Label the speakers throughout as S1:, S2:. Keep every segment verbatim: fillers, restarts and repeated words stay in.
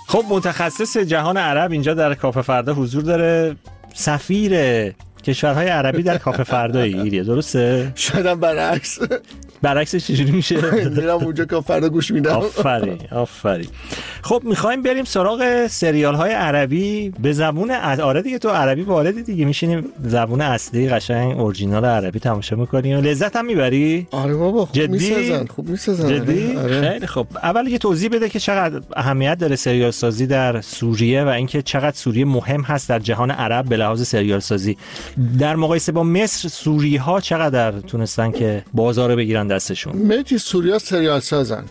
S1: خب متخصص جهان عرب اینجا در کافه فردا حضور داره، سفیر کشورهای عربی در کافه فردا ایریه، درسته؟
S2: شایدم برعکس.
S1: برعکسش چجوری میشه؟
S2: میرم اونجا که فردا گوش میدم.
S1: آفرین آفرین. خب میخوایم بریم سراغ سریال های عربی به زبون ا... آره دیگه تو عربی واردی دیگه، میشینیم زبون اصلی قشنگ اورجینال عربی تماشا میکنیم و لذت هم میبری؟
S2: آره بابا خوب میسازن، خوب میسازن.
S1: جدی؟
S2: آره.
S1: خیلی خب. اول یه توضیح بده که چقدر اهمیت داره سریال سازی در سوریه و اینکه چقدر سوریه مهم هست در جهان عرب به لحاظ سریال سازی. در مقایسه با مصر، سوری ها چقدر تونستن که بازار بگیرن دستشون؟
S2: متی سوریا سریال سازن،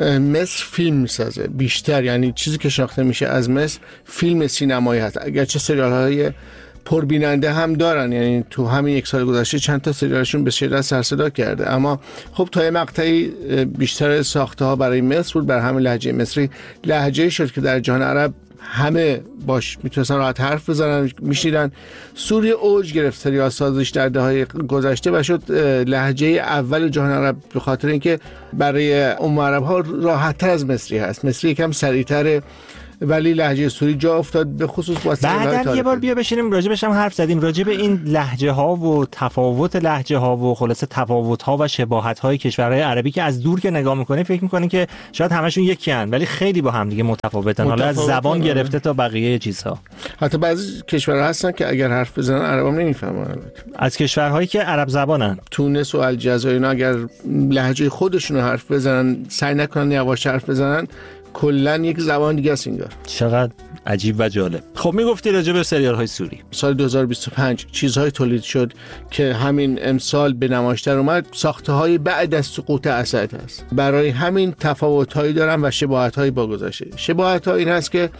S2: مصر فیلم میسازه بیشتر، یعنی چیزی که شناخته میشه از مصر فیلم سینمایی هست، اگرچه سریال های پربیننده هم دارن، یعنی تو همین یک سال گذشته چند تا سریالشون به شدت سر صدا کرده، اما خب تا یه مقطعی بیشتر ساخته ها برای مصر بود، بر همین لهجه مصری لهجه شد که در جهان عرب همه باش میتونستن راحت حرف بزنن میشیدن. سوریه اوج گرفت سریال سازیش در دههای گذشته و شد لهجه اول جهان عرب، به خاطر اینکه برای ام عرب ها راحت تر از مصری هست. مصری یکم سریعتره ولی لهجه سوری جا افتاد، به خصوص با
S1: بعدن یه بار بیا بشینیم راجع بهش هم حرف زدیم، راجع به این لهجه ها و تفاوت لهجه ها و خلاصه تفاوت ها و شباهت های کشورهای عربی که از دور که نگاه میکنه فکر میکنه که شاید همشون یکی ان ولی خیلی با هم دیگه متفاوتن، حالا از زبان گرفته تا بقیه چیزها.
S2: حتی بعضی کشورها هستن که اگر حرف بزنن عربام نمیفهمن،
S1: از کشورهایی که عرب زبانن،
S2: تونس و الجزایر، اینا اگر لهجه خودشون رو حرف بزنن، سعی نکنن یواش حرف بزنن، کلن یک زبان دیگه است انگار.
S1: چقدر عجیب و جالب. خب میگفتی راجع به سریال های سوری
S2: سال دو هزار و بیست و پنج چیزهای تولید شد که همین امسال به نمایش در اومد، ساخته های بعد از سقوط اسد هست، برای همین تفاوت هایی دارن و شباهت هایی با گذشته. شباهت ها این هست که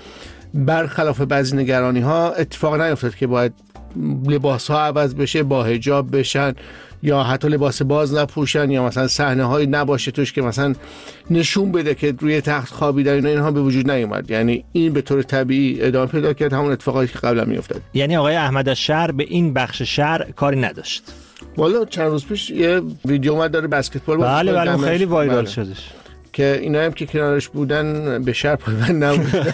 S2: برخلاف بعضی نگرانی ها اتفاق نیفتاد که باید لباس ها عوض بشه، با حجاب بشن یا حتی لباس باز نپوشن یا مثلا صحنه هایی نباشه توش که مثلا نشون بده که روی تخت خوابیدن، اینا اینها به وجود نیومد. یعنی این به طور طبیعی ادامه پیدا کرد، همون اتفاقایی که قبلا میافتاد.
S1: یعنی آقای احمد الشهر به این بخش شهر کاری نداشت.
S2: والا چند روز پیش یه ویدیو اومد داره بسکتبال بود،
S1: بله بله خیلی وایرال شدش
S2: که اینا هم که کنارش بودن به شهر پایبند نبودن.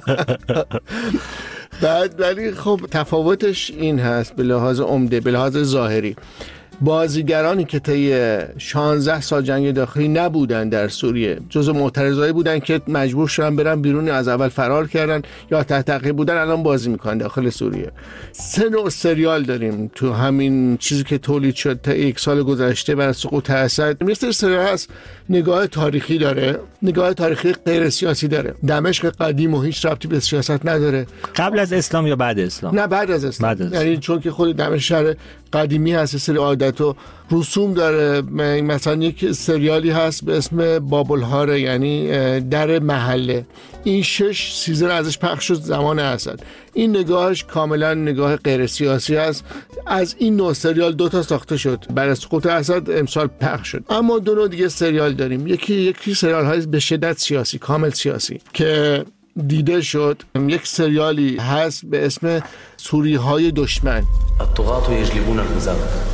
S2: بعد ولی خب تفاوتش این هست به لحاظ عمده، به لحاظ ظاهری، بازیگرانی که طی شانزده سال جنگ داخلی نبودن در سوریه، جزو معترضایی بودن که مجبور شدن برن بیرون، از اول فرار کردن یا تحت تعقیب بودن، الان بازی میکنن داخل سوریه. سه نوع سریال داریم تو همین چیزی که تولید شد تا یک سال گذشته بعد از سقوط اسد. مثل سریال هست نگاه تاریخی داره، نگاه تاریخی غیر سیاسی داره. دمشق قدیم و هیچ ربطی به سیاست نداره.
S1: قبل از اسلام یا بعد اسلام؟
S2: نه بعد از اسلام.
S1: بعد از
S2: یعنی چون که خود دمشق شهر قدیمی هست، سری عادت و رسوم داره. مثلا یک سریالی هست به اسم بابلهاره، یعنی در محله، این شش سیزن ازش پخش شد زمان اسد. این نگاهش کاملا نگاه غیر سیاسی است. از این نوع سریال دو تا ساخته شد بعد از سقوط اسد، امسال پخش شد. اما دو نوع دیگه سریال داریم، یکی یکی سریال های به شدت سیاسی، کامل سیاسی که دیده شد. یک سریالی هست به اسم سوری های دشمن.
S3: الطغاة يجلبون الغزاة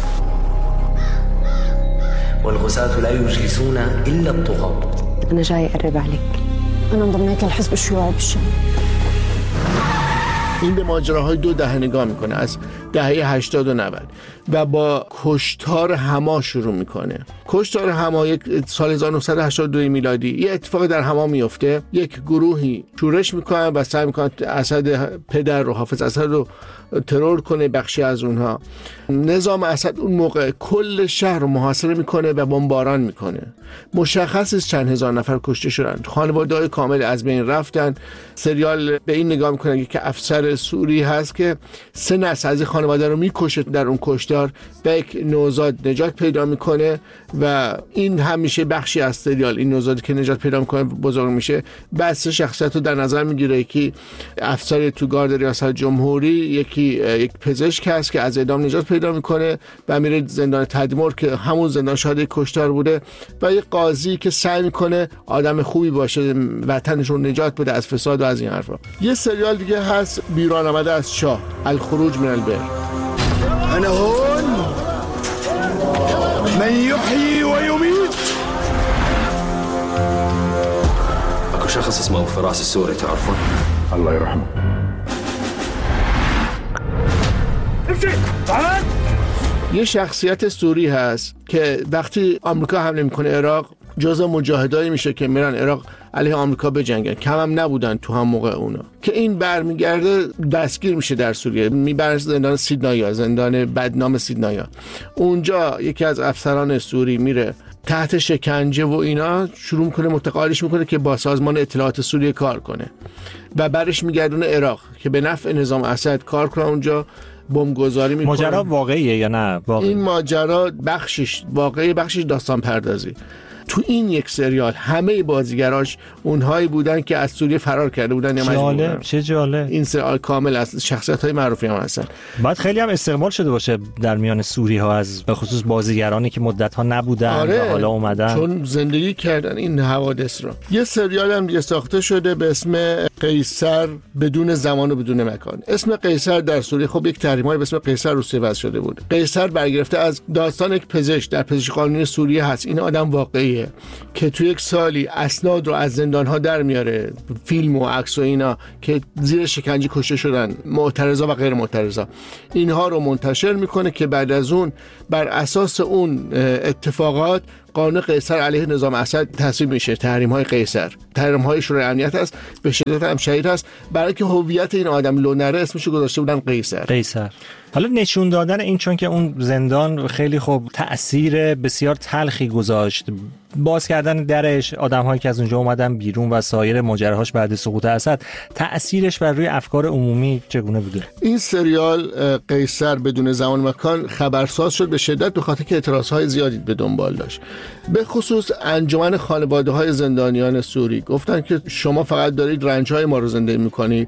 S3: والغزاة لا يجلسون إلا الطغاة.
S4: أنا جاي أقرب عليك، أنا انضميت للحزب الشيوعي بالشام.
S2: این به ماجراهای دو دهه نگاه میکنه، از دهه هشتاد و نود، و با کشتار حما شروع میکنه. کشتار حما یک سال هزار و نهصد و هشتاد و دو میلادی یه اتفاق در حما میفته، یک گروهی شورش میکنن و سعی میکنن اسد پدر رو، حافظ اسد رو ترور کنه، بخشی از اونها. نظام اسد اون موقع کل شهر رو محاصره میکنه و بمباران میکنه. مشخص است چند هزار نفر کشته شدن، خانواده‌های کامل از بین رفتن. سریال به این نگاه میکنه که افسر سوری هست که سه نسل از خانواده رو میکشه در اون کشتار و یک نوزاد نجات پیدا میکنه و این همیشه بخشی از سریال، این نوزادی که نجات پیدا میکنه بزرگ میشه. بس شخصیت رو در نظر میگیره، یکی افسر تو گارد ریاست جمهوری، یکی یک پزشک هست که از اعدام نجات پیدا میکنه و میره زندان تدمر که همون زندان شاهد کشتار بوده، و یک قاضی که سعی میکنه آدم خوبی باشه، وطنش رو نجات بده از فساد و از این حرفا. یه سریال دیگه هست بیرون آمده از شاه، الخروج من البر.
S5: انا هون من يحيي ويميت.
S3: اكو شخص اسمه فراس السوري تعرفون؟
S5: الله يرحمه.
S2: یه شخصیت سوری هست که وقتی آمریکا حمله میکنه عراق جزء مجاهدایی میشه که میرن عراق علیه آمریکا بجنگن، کم هم نبودن تو هم موقع اونا، که این برمیگرده دستگیر میشه در سوریه، میبرن زندان سیدنایا، زندان بدنام سیدنایا. اونجا یکی از افسران سوری میره تحت شکنجه و اینا شروع میکنه متقاعدش میکنه که با سازمان اطلاعات سوریه کار کنه و برش میگردونه عراق که به نفع نظام اسد کار کنه. اونجا بمبگذاری میکنه.
S1: ماجرا واقعیه یا نه؟ واقعی.
S2: این ماجرا بخشش واقعی، بخشش داستان پردازی. تو این یک سریال همه بازیگراش اونهایی بودن که از سوریه فرار کرده بودن یا مجبور بودن.
S1: چه جالب.
S2: این سریال کامل از شخصیت‌های معروفی هم هستن.
S1: بعد خیلی هم استقبال شده باشه در میان سوری ها، از به خصوص بازیگرانی که مدت ها نبودن
S2: آره،
S1: و حالا اومدن
S2: چون زندگی کردن این حوادث رو. یه سریال هم دیگه ساخته شده به اسم قیصر بدون زمان و بدون مکان. اسم قیصر در سوریه خب یک تحریم‌های به اسم قیصر روسیه وضع شده بود. قیصر برگرفته از داستان یک پزشک در پزشکی قانونی سوریه هست. این آدم واقعی که تو یک سالی اسناد رو از زندان‌ها در میاره، فیلم و عکس و اینا، که زیر شکنجه کشته شدن معترضا و غیر معترضا، اینها رو منتشر میکنه که بعد از اون بر اساس اون اتفاقات قانون قیصر علیه نظام اسد تصویب میشه. تحریم های قیصر، تحریم های شورای امنیت هست، به شدت هم شهید هست. برای که هویت این آدم لو نره اسمشو گذاشته بودن قیصر.
S1: قیصر. حالا نشون دادن این، چون که اون زندان خیلی خوب تأثیر بسیار تلخی گذاشت، باز کردن درش، آدم‌هایی که از اونجا اومدن بیرون و سایر ماجراهاش بعد سقوط اسد، تأثیرش بر روی افکار عمومی چگونه بوده؟
S2: این سریال قیصر بدون زمان و مکان خبرساز شد به شدت به خاطر که اعتراض‌های زیادی به دنبال داشت. به خصوص انجمن خانواده‌های زندانیان سوری گفتن که شما فقط دارید رنج‌های ما رو زنده می‌کنید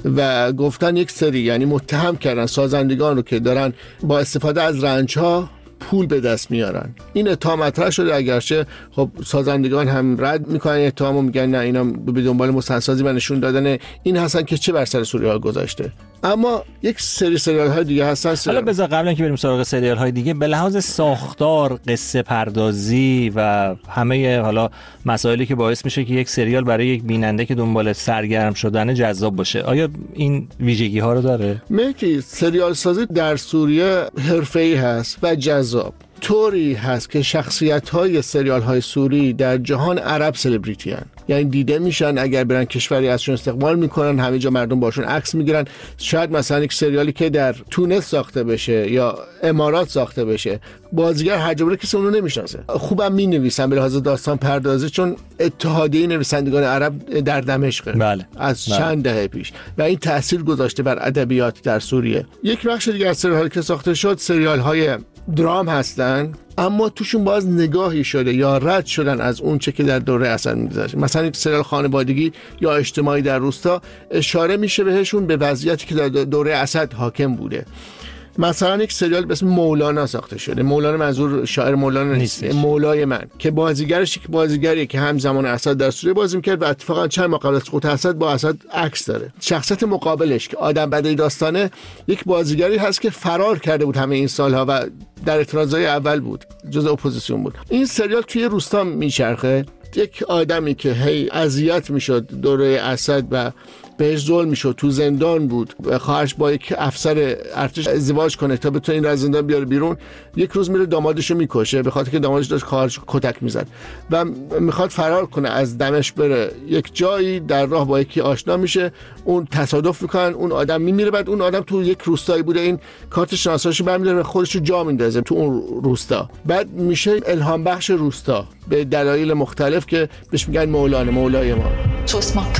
S2: و گفتن یک سری، یعنی متهم کردن سازندگان رو که دارن با استفاده از رنج‌ها پول به دست میارن. این اتهام مطرح شده، اگرچه خب سازندگان هم رد میکنن اتهامو، میگن نه اینا به دنبال مستندسازی و نشون دادن این هستن که چه بر سر سوریه ها گذاشته. اما یک سری سریال های دیگه هستن.
S1: حالا بذار قبل اینکه بریم سراغ سریال های دیگه، به لحاظ ساختار، قصه پردازی و همه حالا مسائلی که باعث میشه که یک سریال برای یک بیننده که دنبال سرگرم شدن جذاب باشه، آیا این ویژگی ها رو داره؟ مهدی،
S2: سریال سازی در سوریه حرفه‌ای هست و جذاب. طوری هست که شخصیت‌های سریال‌های سوری در جهان عرب سلبریتی هستند، یعنی دیده میشن، اگر برن کشوری ازشون استقبال میکنن، همه جا مردم باشون عکس میگیرن. شاید مثلا یک سریالی که در تونس ساخته بشه یا امارات ساخته بشه، بازیگر هر جا بره کسی اون رو نمیشناسه. خوبم مینویسن به لحاظ داستان پردازی، چون اتحادیه نویسندگان عرب در دمشق
S1: بله.
S2: از
S1: بله.
S2: چند دهه پیش و این تاثیر گذاشته بر ادبیات در سوریه. یک بخش دیگه از سریال‌هایی که ساخته شد سریال‌های درام هستن، اما توشون باز نگاهی شده یا رد شدن از اون چه که در دوره اسد می‌گذشت. مثلا یک سریال خانوادگی یا اجتماعی در روستا اشاره میشه بهشون به وضعیتی که در دوره اسد حاکم بوده. مثلا یک سریال به اسم مولانا ساخته شده. مولانا منظور شاعر مولانا نیست، مولای من، که بازیگرش یک بازیگری که همزمان اسد در سوریه بازی می‌کرد و اتفاقا چند ماه قبل از سقوط اسد با اسد عکس داره. شخصیت مقابلش که آدم بدی داستانه، یک بازیگری هست که فرار کرده بود همه این سالها و در اعتراضای اول بود، جزء اپوزیسیون بود. این سریال توی روستا میچرخه، یک آدمی که هی اذیت میشد دوره اسد و بهش ظلم میشد، تو زندان بود و خواهرش با یک افسر ارتش ازدواج کنه تا بتونه این رو از زندان بیاره بیرون. یک روز میره دامادشو میکشه به خاطر که دامادش داشت خواهرش کتک میزد و میخواد فرار کنه از دمشق بره یک جایی، در راه با یکی آشنا میشه، اون تصادف میکنن، اون آدم میمیره. بعد اون آدم تو یک روستایی بوده، این کارت شناساییشو برمی‌داره و خودشو جا میندازه تو اون روستا. بعد میشه الهام بخش روستا به دلایل مختلف که بهش میگن مولانا، مولای ما.
S6: شو اسمك؟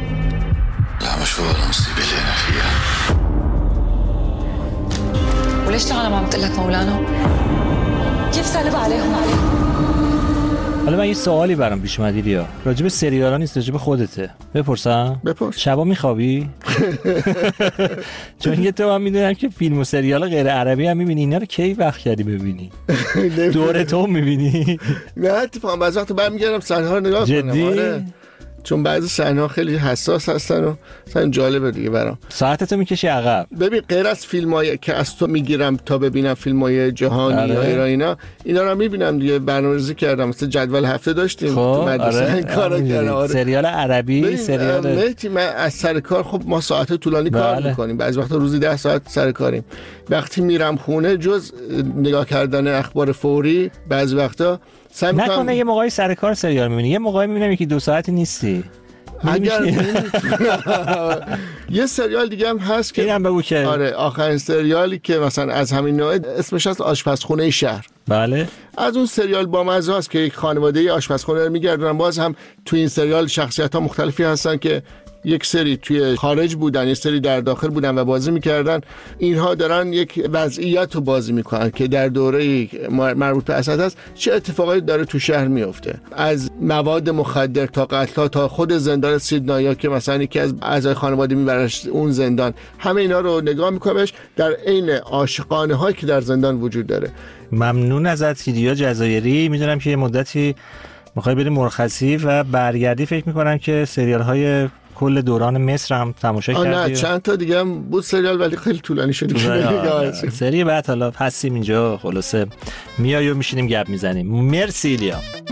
S5: لا مش هو المصيبة اللي أنا فيها.
S6: وليش العالم عم بتقول لك مولانا؟ كيف سالب عليهم عليهم؟
S1: حالا من یه سوالی برام پیش اومد یا راجب سریالا نیست، راجب خودته. بپرسم؟
S2: بپرس.
S1: شبا میخوابی؟ چون یه تو هم میدونم که فیلم و سریال غیر عربی هم میبینی، اینا رو کی وقت کردی ببینی؟ دوره تو میبینی؟
S2: نه اتفاقا بعضی وقت برمیگردم صحنه ها رو نگاه کنم.
S1: جدی؟
S2: چون بعضی صحنه‌ها خیلی حساس هستن و مثلا جالبه دیگه برام.
S1: ساعتتو میکشی عقب.
S2: ببین غیر از فیلم‌های که از تو میگیرم تا ببینم فیلم‌های جهانی یا ایرانینا، اینا رو میبینم دیگه، برنامه‌ریزی کردم، مثلا جدول هفته داشتیم تو مدرسه.
S1: آره.
S2: کارا کردم. آره.
S1: سریال عربی، سریال
S2: مهدی، من از سر کار خب ما ساعت طولانی بله. کار میکنیم، بعضی وقتا روزی ده ساعت سر کاریم. وقتی میرم خونه جز نگاه کردن اخبار فوری بعضی وقتا
S1: نکنه یه موقعی سر کار سریال میبینی، یه موقعی میبینم یکی دو ساعتی نیستی.
S2: اگر یه سریال دیگه هم هست که
S1: اینم بگو که
S2: آره آخرین سریالی که مثلا از همین نوع اسمش هست آشپزخونه شهر.
S1: بله.
S2: از اون سریال با مزه است که یک خانواده آشپزخونه رو میگردن. باز هم تو این سریال شخصیت‌ها مختلفی هستن که یک سری توی خارج بودن، یک سری در داخل بودن و بازی میکردن. اینها دارن یک وضعیت رو بازی میکنن که در دوره مربوط به اسد هست چه اتفاقایی داره تو شهر میفته، از مواد مخدر تا قتل‌ها تا خود زندان سیدنایا که مثلا یکی از اعضای خانواده میبرش اون زندان، همه اینا رو نگاه میکنمش در عین عاشقانه هایی که در زندان وجود داره.
S1: ممنون ازت کیریا جزایری. میدونم که یه مدتی میخوای بری مرخصی و برگردی، فکر میکنم که سریال های کل دوران مصر هم تماشا کردی.
S2: نه چند تا دیگه هم بود سریال ولی خیلی طولانی شد دیگه.
S1: سری بعد حالا هستیم اینجا، خلاصه میای و میشینیم گپ میزنیم. مرسی ایلیا.